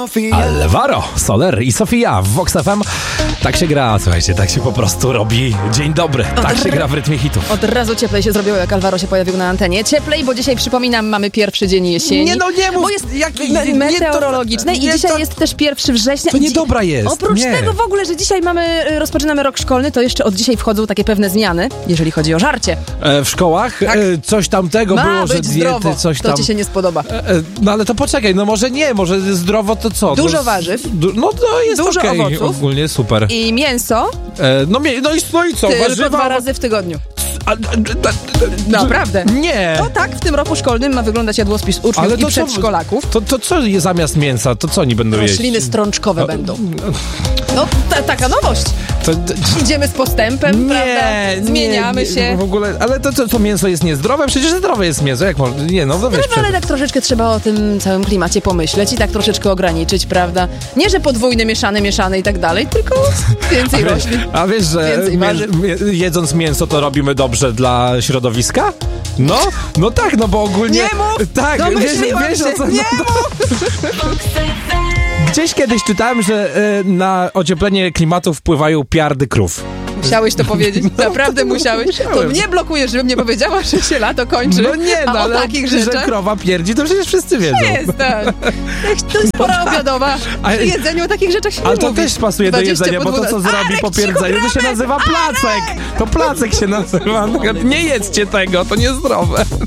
Alvaro Soler i Sofia w Vox FM. Tak się gra, słuchajcie, tak się po prostu robi. Dzień dobry, tak się gra w rytmie hitów. Od razu cieplej się zrobiło, jak Alvaro się pojawił na antenie. Cieplej, bo dzisiaj, przypominam, mamy pierwszy dzień jesieni. Nie mów, bo jest meteorologicznej i dzisiaj jest też 1 września. To niedobra jest. Oprócz tego w ogóle, że dzisiaj rozpoczynamy rok szkolny, to jeszcze od dzisiaj wchodzą takie pewne zmiany, jeżeli chodzi o żarcie. W szkołach tak. Coś tamtego było, że diety, zdrowo. coś tam. To ci się nie spodoba. No ale to poczekaj, no może nie, może zdrowo to co? Dużo warzyw. No to jest dużo okej, owoców. ogólnie super. I mięso. No i co? Tylko Warzywa? 2 razy w tygodniu. Naprawdę. Nie. No tak, w tym roku szkolnym ma wyglądać jadłospis uczniów i przedszkolaków. To co je zamiast mięsa? To co oni będą jeść? Rośliny strączkowe będą. No, taka nowość. Idziemy z postępem, prawda? Zmieniamy się. W ogóle, ale to mięso jest niezdrowe? Przecież zdrowe jest mięso. Jak można? Nie, no weź. Ale tak troszeczkę trzeba o tym całym klimacie pomyśleć i tak troszeczkę ograniczyć, prawda? Nie, że podwójne, mieszane i tak dalej, tylko więcej roślin. A wiesz, że jedząc mięso to robimy dobrze dla środowiska? No tak, no bo ogólnie... Nie mów! Tak, wiesz o co... Nie mów! Gdzieś kiedyś czytałem, że na ocieplenie klimatu wpływają piardy krów. Musiałeś to powiedzieć. Naprawdę musiałeś. To mnie blokujesz, żebym nie powiedziała, że się lato kończy. No nie, no ale takich że rzeczach krowa pierdzi, to przecież wszyscy wiedzą. jest, tak. To jest pora obiadowa. Przy jedzeniu o takich rzeczach się nie ale to mówi. też pasuje do jedzenia, bo to co zrobi po pierdzeniu, to się nazywa placek. To placek się nazywa. Nie jedzcie tego, to niezdrowe.